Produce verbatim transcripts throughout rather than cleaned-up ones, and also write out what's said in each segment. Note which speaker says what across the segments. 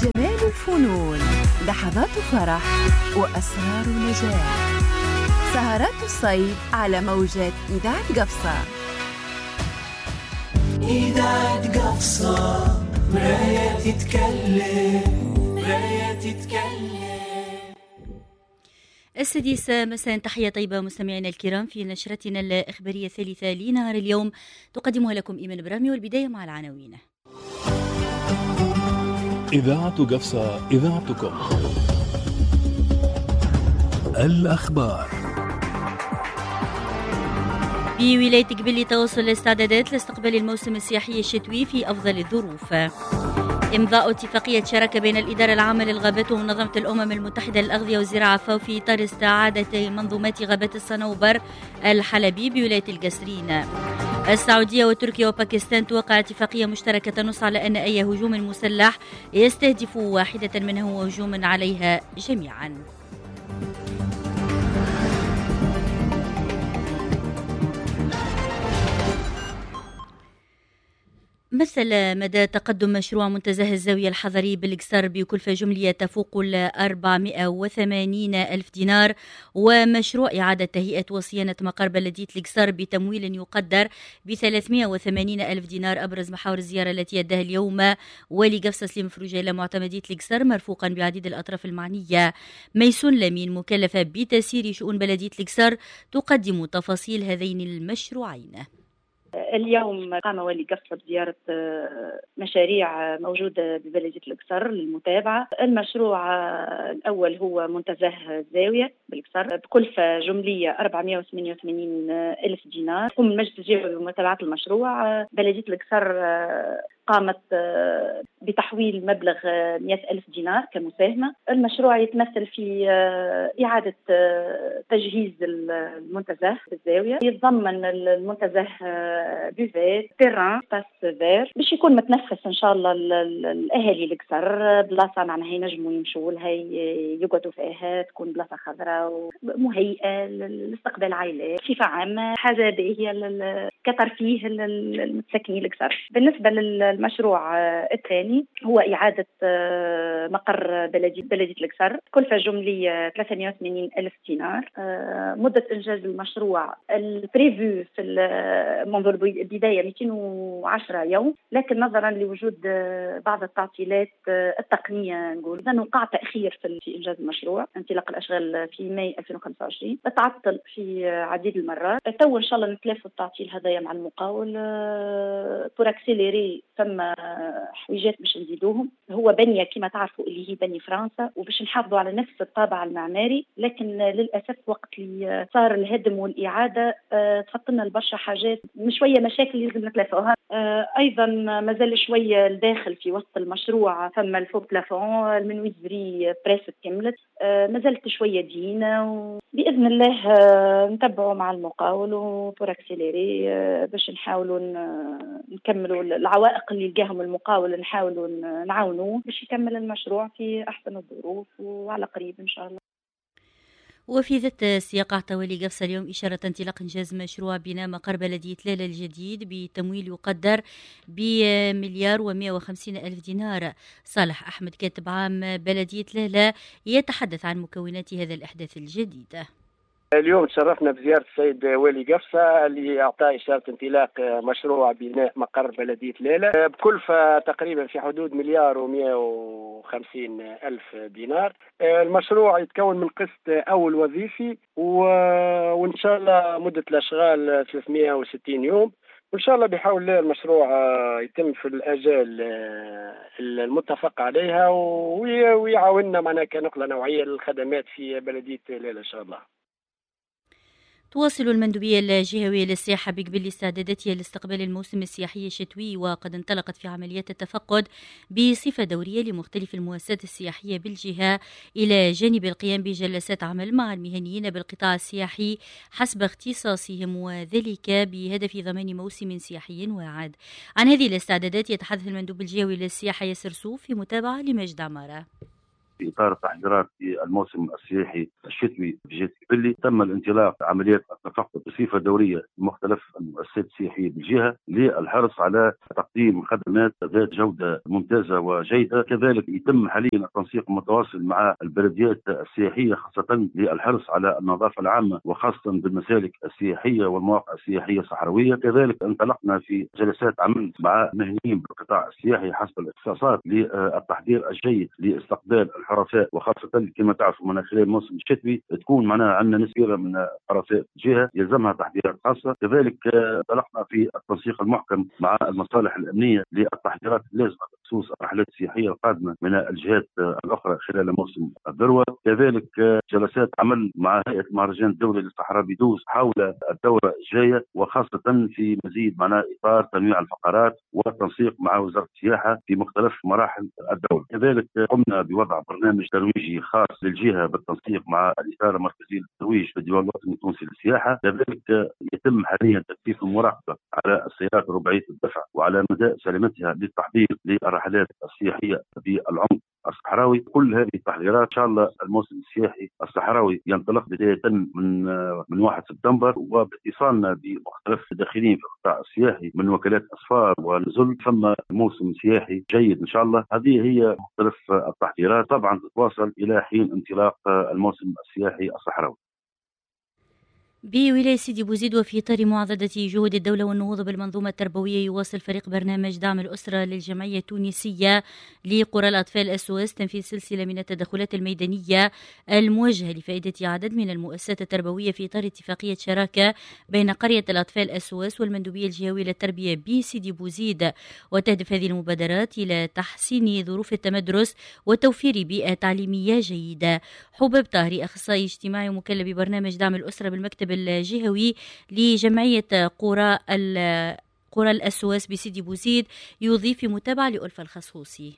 Speaker 1: جمال الفنون، لحظات فرح وأسرار نجاح. سهرات الصيف على موجات إذاعة قفصة.
Speaker 2: إذاعة قفصة، مراية تتكلم، مراية تتكلم.
Speaker 3: السادسة مساء، تحية طيبة مستمعينا الكرام في نشرتنا الإخبارية الثالثة لنهار اليوم، تقدمها لكم إيمان برامي، والبداية مع العناوين.
Speaker 4: إذاعة قفصة، إذاعتكم. الأخبار.
Speaker 3: في ولاية قبلي توصل الاستعدادات لاستقبال الموسم السياحي الشتوي في أفضل الظروف. إمضاء اتفاقية شراكة بين الإدارة العامة للغابات ومنظمة الأمم المتحدة للأغذية والزراعة فاو في إطار استعادة منظومات غابات الصنوبر الحلبي بولاية القصرين. السعودية وتركيا وباكستان توقع اتفاقية مشتركة تنص على أن أي هجوم مسلح يستهدف واحدة منها هو هجوم عليها جميعا. مثل مدى تقدم مشروع منتزه الزاوية الحضري بالقصر بكلفة جملية تفوق ال أربعمائة وثمانين ألف دينار، ومشروع إعادة تهيئة وصيانة مقر بلدية القصر بتمويل يقدر ب ثلاثمائة وثمانين ألف دينار. أبرز محاور الزيارة التي يدها اليوم والي قفصة سليم فروجة إلى معتمدية القصر مرفوقا بعديد الأطراف المعنية. ميسون لمين مكلفة بتسيير شؤون بلدية القصر تقدم تفاصيل هذين المشروعين.
Speaker 5: اليوم قام والي قفصة بزيارة مشاريع موجودة ببلدية القصر للمتابعة. المشروع الأول هو منتزه الزاوية بالقصر بكلفة جملية أربعمائة وثمانية وثمانين ألف دينار. قام المجلس الجهوي بمتابعة المشروع. بلدية القصر قامت بتحويل مبلغ مئة ألف دينار كمساهمة. المشروع يتمثل في إعادة تجهيز المنتزه بالزاوية. يتضمن المنتزه بوفيت، تيران، باس فير، باش يكون متنفس إن شاء الله الأهالي القصر، بلاصة معناها ينجموا يمشوا لها يقعدوا فيها، تكون بلاصة خضراء ومهيئة لاستقبال عائلات. بصفة عامة حاجة باهية كترفيه للمتسكنين القصر. بالنسبة المشروع الثاني هو إعادة مقر بلدية بلدية القصر، كلفة جملية ثلاثمائة وثمانين ألف دينار. مدة إنجاز المشروع البريفو في منذ البداية مئتين وعشرة يوم، لكن نظرا لوجود بعض التعطيلات التقنية نقول وقع تأخير في إنجاز المشروع. انطلاق الأشغال في ماي ألفين وخمسة وعشرين تعطل في عديد المرات. تو إن شاء الله نتلافوا التعطيل هذايا مع المقاول بور اكسيليري. ثم حويجات باش نزيدوهم. هو بنية كما تعرفوا اللي هي بني فرنسا، وباش نحافظوا على نفس الطابع المعماري، لكن للأسف وقت اللي صار الهدم والإعادة تفطلنا البرشا حاجات، شوية مشاكل لازم نتلافوها. أيضا مازال شوية الداخل في وسط المشروع، ثم الفوق بلافون المنويزري بريس كملت، مازالت شوية دينة، وبإذن الله نتبعوا مع المقاول وبور اكسيليري باش نحاولوا نكملوا العوائق اللي لقاهم المقاول، نحاولوا نعاونوه باش يكمل المشروع في أحسن الظروف وعلى قريب إن شاء الله.
Speaker 3: وفي ذات السياق أعطى والي قفصة اليوم إشارة انطلاق إنجاز مشروع بناء مقر بلدية لالا الجديد بتمويل يقدر بمليار ومئة وخمسين ألف دينار. صالح أحمد كاتب عام بلدية لالا يتحدث عن مكونات هذا الإحداث الجديد.
Speaker 6: اليوم تشرفنا بزيارة السيد والي قفصة اللي أعطى إشارة انطلاق مشروع بناء مقر بلدية لالا بكلفة تقريبا في حدود مليار ومئة وخمسين ألف دينار. المشروع يتكون من قسط أول وظيفي و... وإن شاء الله مدة الأشغال ثلاثمائة وستين يوم، وإن شاء الله بيحاول المشروع يتم في الأجال المتفق عليها ويعاوننا معنا كنقلة نوعية للخدمات في بلدية لالا إن شاء الله.
Speaker 3: تواصل المندوبية الجهوية للسياحة بقبل استعداداتها لاستقبال الموسم السياحي الشتوي، وقد انطلقت في عمليات التفقد بصفة دورية لمختلف المؤسسات السياحية بالجهة، إلى جانب القيام بجلسات عمل مع المهنيين بالقطاع السياحي حسب اختصاصهم، وذلك بهدف ضمان موسم سياحي واعد. عن هذه الاستعدادات يتحدث المندوب الجهوي للسياحة ياسر سوف في متابعة لمجد عمارة.
Speaker 7: في إطار التحضيرات في الموسم السياحي الشتوي بجهة كبلي. تم الانطلاق عمليات التفقد بصفة دورية في مختلف المؤسسات السياحية بالجهة للحرص على تقديم خدمات ذات جودة ممتازة وجيدة. كذلك يتم حاليا التنسيق المتواصل مع البلديات السياحية خاصة للحرص على النظافة العامة وخاصة بالمسالك السياحية والمواقع السياحية الصحراوية. كذلك انطلقنا في جلسات عمل مع مهنيين بالقطاع السياحي حسب الاختصاصات للتحضير الجيد لاستقبال الحرفاء، وخاصة كما تعرفوا من خلال الموسم الشتوي تكون معنا عندنا نسبة من الحرفاء جهة يلزمها تحضيرات خاصة. كذلك انطلقنا في التنسيق المحكم مع المصالح الأمنية للتحضيرات اللازمة بخصوص الرحلات السياحية القادمة من الجهات الأخرى خلال موسم الذروة. كذلك جلسات عمل مع هيئة المهرجان الدولي للصحراء بيدوس حول الدورة الجاية، وخاصة في مزيد معناه إطار تنويع الفقرات والتنسيق مع وزارة السياحة في مختلف مراحل الدولة. كذلك قمنا بوضع برنامج ترويجي خاص للجهة بالتنسيق مع الإدارة المركزية للترويج في الديوان الوطني التونسي للسياحة. كذلك يتم حاليا تكثيف المراقبة على السيارات رباعية الدفع وعلى مدى سلامتها للتحضير للرحلات السياحية بالعمق الصحراوي. كل هذه التحضيرات ان شاء الله الموسم السياحي الصحراوي ينطلق بدايه من من واحد سبتمبر، وباتصالنا بمختلف الداخلين في القطاع السياحي من وكالات اسفار ونزل ثم موسم سياحي جيد ان شاء الله. هذه هي مختلف التحضيرات، طبعا تتواصل الى حين انطلاق الموسم السياحي الصحراوي.
Speaker 3: بولاية سيدي بوزيد وفي إطار معضدة جهود الدولة والنهوض بالمنظومة التربوية، يواصل فريق برنامج دعم الأسرة للجمعية التونسية لقرى الأطفال إس أو إس تنفيذ سلسلة من التدخلات الميدانية الموجهة لفائدة عدد من المؤسسات التربوية في إطار اتفاقية شراكة بين قرية الأطفال إس أو إس والمندوبية الجهوية للتربية بسيدي بوزيد. وتهدف هذه المبادرات إلى تحسين ظروف التمدرس وتوفير بيئة تعليمية جيدة. حباب طاهري أخصائي اجتماعي ومكلف ببرنامج دعم الأسرة بالمكتب الجهوي لجمعية قرى قرى الإس أو إس بسيدي بوزيد يضيف في متابعة لألفة الخصوصي.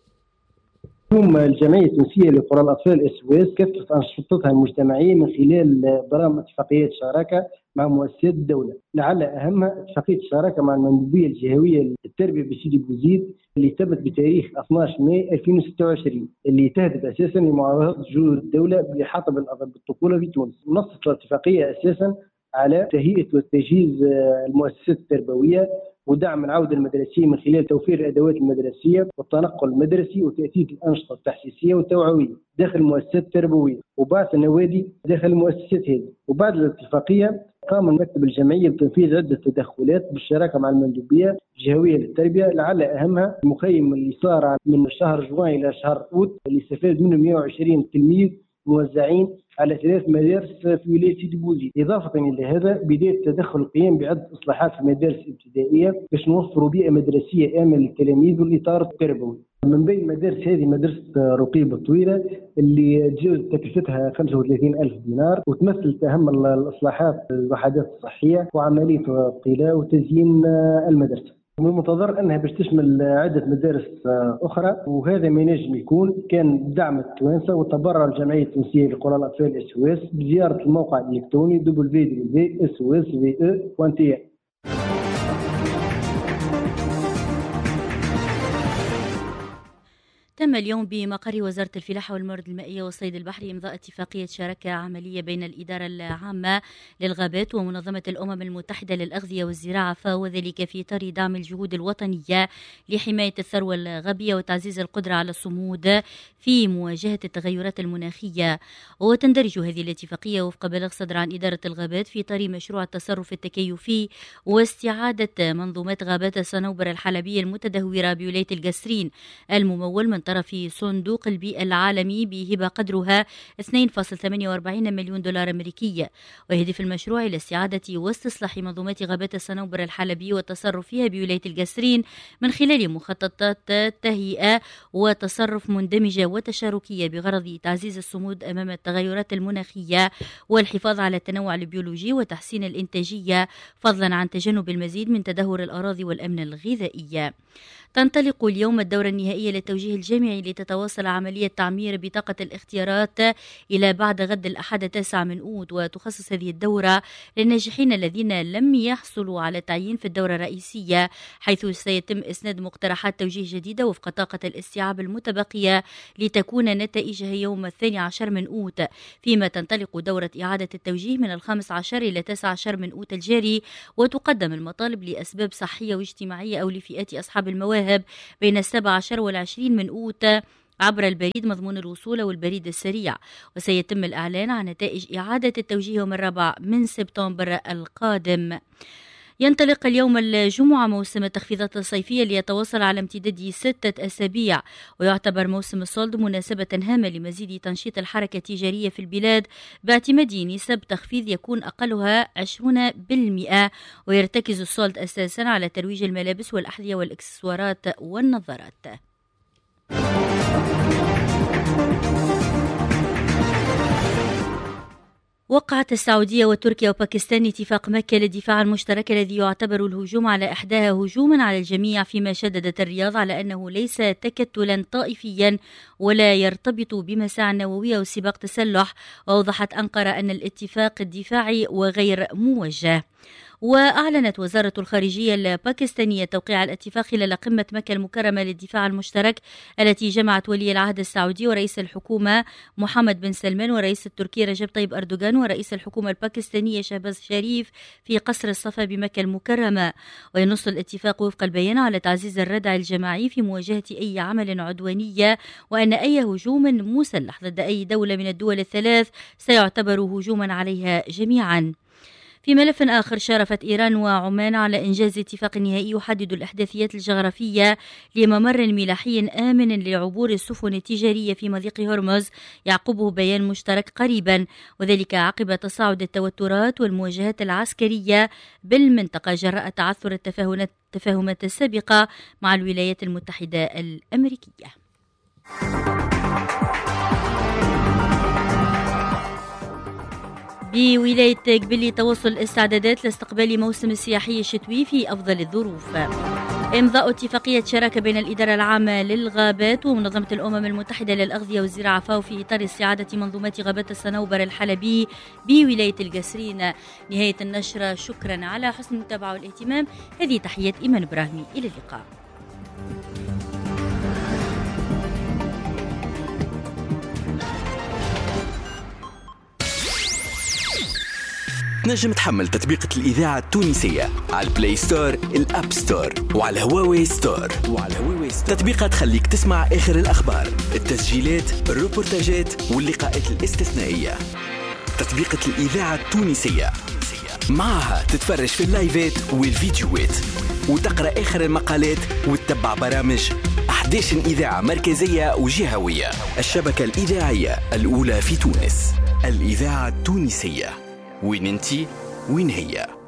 Speaker 8: اليوم الجمعية التونسية لقرى الأطفال إس أو إس كثفت أنشطتها المجتمعية من خلال برامج اتفاقيات شراكة مع مؤسسات الدولة، لعل أهمها اتفاقية الشراكة مع المندوبية الجهوية للتربية بسيدي بوزيد اللي تمت بتاريخ اثني عشر ماي ألفين وستة وعشرين، اللي تهدف أساسا لمعارضة جهود الدولة بالإحاطة بالطفولة في تونس. نصت الاتفاقية أساسا على تهيئة وتجهيز المؤسسات التربوية ودعم العودة المدرسية من خلال توفير الأدوات المدرسية والتنقل المدرسي وتأسيس الأنشطة التحسيسية والتوعوية داخل المؤسسات التربوية وبعث النوادي داخل المؤسسات هذه. وبعد الاتفاقية قام المكتب الجمعية بتنفيذ عدة تدخلات بالشراكة مع المندوبية الجهوية للتربية، لعل أهمها المخيم اللي صار من شهر جوان إلى شهر أوت اللي استفاد منه مئة وعشرين تلميذ موزعين على ثلاث مدارس في ولاية سيدي بوزيد. إضافة إلى هذا بداية تدخل القيام بعدة إصلاحات في المدارس الابتدائية باش نوفروا بيئة مدرسية آمنة للتلاميذ والإطار التربوي. من بين المدارس هذه مدرسة رقيبة الطويلة اللي تجاوز تكلفتها خمسة وثلاثين ألف دينار، وتمثل أهم الإصلاحات الوحدات الصحية وعملية الطلاء وتزيين المدرسة. من المنتظر أنها باش تشمل عدة مدارس أخرى، وهذا ما ينجم يكون كان بدعم التوانسة وتبرع الجمعية التونسية لقرى الأطفال إس أو إس بزيارة الموقع الإلكتروني دبليو دبليو دبليو دوت إس أو إس في إي دوت تي إن.
Speaker 3: تم اليوم بمقر وزارة الفلاحة والموارد المائية والصيد البحري إمضاء اتفاقية شراكة عملية بين الإدارة العامة للغابات ومنظمة الأمم المتحدة للأغذية والزراعة فاو، وذلك في إطار دعم الجهود الوطنية لحماية الثروة الغابية وتعزيز القدرة على الصمود في مواجهة التغيرات المناخية. وتندرج هذه الاتفاقية وفق بلاغ صدر عن إدارة الغابات في إطار مشروع التصرف التكيفي واستعادة منظومات غابات الصنوبر الحلبية المتدهورة بولاية القصرين الممول من طرف صندوق البيئة العالمي بهبة قدرها اثنين فاصلة ثمانية وأربعين مليون دولار أمريكي. ويهدف المشروع إلى استعادة واستصلاح منظومات غابات الصنوبر الحلبي والتصرف فيها بولاية القصرين من خلال مخططات تهيئة وتصرف مندمجة وتشاركية بغرض تعزيز الصمود أمام التغيرات المناخية والحفاظ على التنوع البيولوجي وتحسين الإنتاجية، فضلا عن تجنب المزيد من تدهور الأراضي والأمن الغذائي. تنطلق اليوم الدورة النهائية للتوجيه الجامعي لتتواصل عملية تعمير بطاقة الاختيارات إلى بعد غد الأحد التاسع من أوت، وتخصص هذه الدورة للناجحين الذين لم يحصلوا على تعيين في الدورة الرئيسية، حيث سيتم إسناد مقترحات توجيه جديدة وفق طاقة الاستيعاب المتبقية لتكون نتائجها يوم الثاني عشر من أوت، فيما تنطلق دورة إعادة التوجيه من الخامس عشر إلى التاسع عشر من أوت الجاري، وتقدم المطالب لأسباب صحية واجتماعية أو لفئات أصحاب المواهب بين السابع عشر والعشرين من أوت عبر البريد مضمون الوصول والبريد السريع. وسيتم الإعلان عن نتائج إعادة التوجيه يوم الرابع من سبتمبر القادم. ينطلق اليوم الجمعة موسم التخفيضات الصيفية ليتواصل على امتداد ستة أسابيع، ويعتبر موسم الصلد مناسبة هامة لمزيد تنشيط الحركة التجارية في البلاد باعتماد نسب تخفيض يكون أقلها عشرين بالمئة، ويرتكز الصلد أساسا على ترويج الملابس والأحذية والإكسسوارات والنظارات. وقعت السعودية وتركيا وباكستان اتفاق مكة للدفاع المشترك الذي يعتبر الهجوم على إحداها هجوما على الجميع، فيما شددت الرياض على أنه ليس تكتلا طائفيا ولا يرتبط بمساعٍ نووية أو سباق تسلح. وأوضحت أنقرة أن الاتفاق الدفاعي وغير موجه. وأعلنت وزارة الخارجية الباكستانية توقيع الاتفاق خلال قمة مكة المكرمة للدفاع المشترك التي جمعت ولي العهد السعودي ورئيس الحكومة محمد بن سلمان ورئيس التركي رجب طيب أردوغان ورئيس الحكومة الباكستانية شهباز شريف في قصر الصفا بمكة المكرمة. وينص الاتفاق وفق البيان على تعزيز الردع الجماعي في مواجهة أي عمل عدوانية، وأن أي هجوم مسلح ضد أي دولة من الدول الثلاث سيعتبر هجوما عليها جميعا. في ملف آخر، شارفت إيران وعمان على إنجاز اتفاق نهائي يحدد الإحداثيات الجغرافية لممر ملاحي آمن لعبور السفن التجارية في مضيق هرمز، يعقبه بيان مشترك قريبا، وذلك عقب تصاعد التوترات والمواجهات العسكرية بالمنطقة جراء تعثر التفاهمات السابقة مع الولايات المتحدة الأمريكية. بولاية قبلي توصل الاستعدادات لاستقبال موسم السياحي الشتوي في أفضل الظروف. إمضاء اتفاقية شراكة بين الإدارة العامة للغابات ومنظمة الأمم المتحدة للأغذية والزراعة فاو في إطار استعادة منظومات غابات الصنوبر الحلبي بولاية القصرين. نهاية النشرة، شكرا على حسن المتابعة والاهتمام. هذه تحية إيمان إبراهيمي، إلى اللقاء.
Speaker 9: تنجم تحمل تطبيقة الإذاعة التونسية على البلاي ستور، الأب ستور، وعلى هواوي ستور. وعلى هواوي ستور تطبيقات تخليك تسمع آخر الأخبار، التسجيلات، الروبورتاجات واللقاءات الاستثنائية. تطبيقة الإذاعة التونسية معها تتفرج في اللايفات والفيديوهات وتقرأ آخر المقالات وتتبع برامج أحد عشر إذاعة مركزية وجهوية. الشبكة الإذاعية الأولى في تونس، الإذاعة التونسية. وين انتي وين هي؟